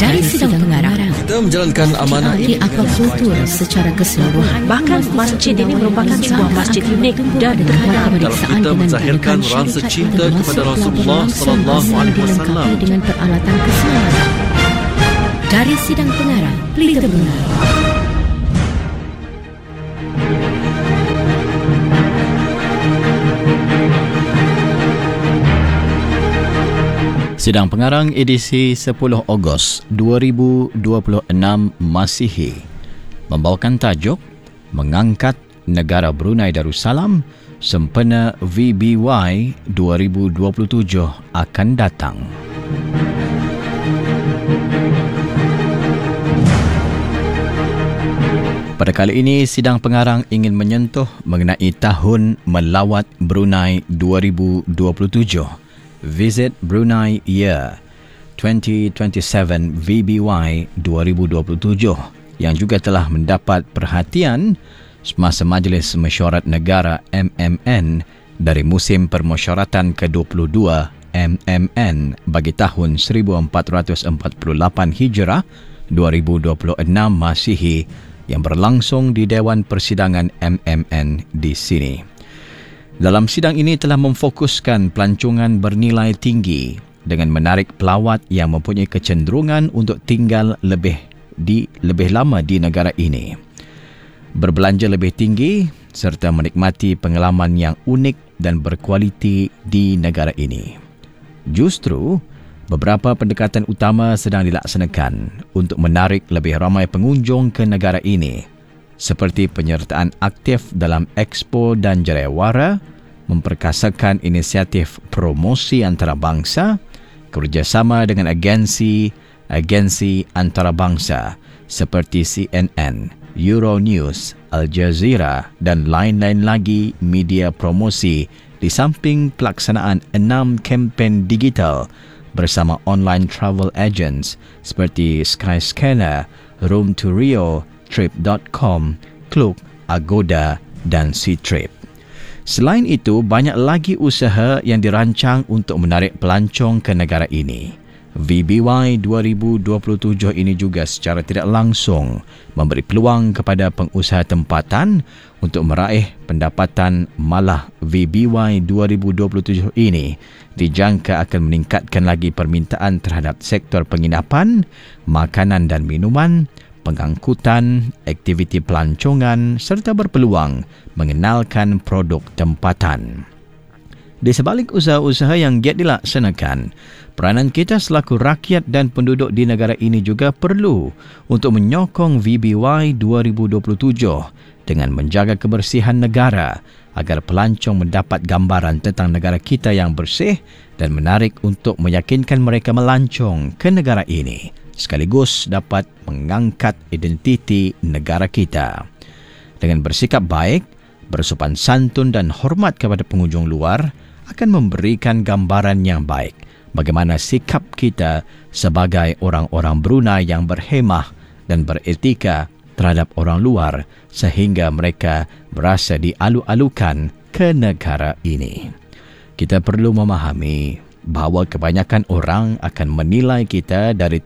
Dari sidang pengarang, kita menjalankan amanah di akwakultur secara keseluruhan. Bahkan masjid ini merupakan sebuah masjid unik dan terkenal. dalam kita menzahirkan rasa cinta kepada Rasulullah sallallahu alaihi wasallam dengan peralatan keselamatan. Dari sidang pengarang, Pelita Bunga. Sidang pengarang edisi 10 Ogos 2026 Masihi membawakan tajuk Mengangkat Negara Brunei Darussalam sempena VBY 2027 akan datang. Pada kali ini, sidang pengarang ingin menyentuh mengenai tahun melawat Brunei 2027. Visit Brunei Year 2027 VBY 2027 yang juga telah mendapat perhatian semasa Majlis Mesyuarat Negara MMN dari musim permusyawaratan ke-22 MMN bagi tahun 1448 Hijrah 2026 Masihi yang berlangsung di Dewan Persidangan MMN di sini. Dalam sidang ini telah memfokuskan pelancongan bernilai tinggi dengan menarik pelawat yang mempunyai kecenderungan untuk tinggal lebih lama di negara ini, berbelanja lebih tinggi serta menikmati pengalaman yang unik dan berkualiti di negara ini. Justru, beberapa pendekatan utama sedang dilaksanakan untuk menarik lebih ramai pengunjung ke negara ini, seperti penyertaan aktif dalam Expo dan Jayawara, memperkasakan inisiatif promosi antarabangsa, kerjasama dengan agensi antarabangsa seperti CNN, Euronews, Al Jazeera dan lain-lain lagi media promosi di samping pelaksanaan 6 kempen digital bersama online travel agents seperti Skyscanner, Room to Rio, Trip.com, Klook, Agoda dan Ctrip. Selain itu, banyak lagi usaha yang dirancang untuk menarik pelancong ke negara ini. VBY 2027 ini juga secara tidak langsung memberi peluang kepada pengusaha tempatan untuk meraih pendapatan, malah VBY 2027 ini dijangka akan meningkatkan lagi permintaan terhadap sektor penginapan, makanan dan minuman, pengangkutan, aktiviti pelancongan serta berpeluang mengenalkan produk tempatan. Di sebalik usaha-usaha yang giat dilaksanakan, peranan kita selaku rakyat dan penduduk di negara ini juga perlu untuk menyokong VBY 2027 dengan menjaga kebersihan negara agar pelancong mendapat gambaran tentang negara kita yang bersih dan menarik untuk meyakinkan mereka melancong ke negara ini, sekaligus dapat mengangkat identiti negara kita. Dengan bersikap baik, bersopan santun dan hormat kepada pengunjung luar akan memberikan gambaran yang baik bagaimana sikap kita sebagai orang-orang Brunei yang berhemah dan beretika terhadap orang luar sehingga mereka berasa dialu-alukan ke negara ini. Kita perlu memahami bahawa kebanyakan orang akan menilai kita dari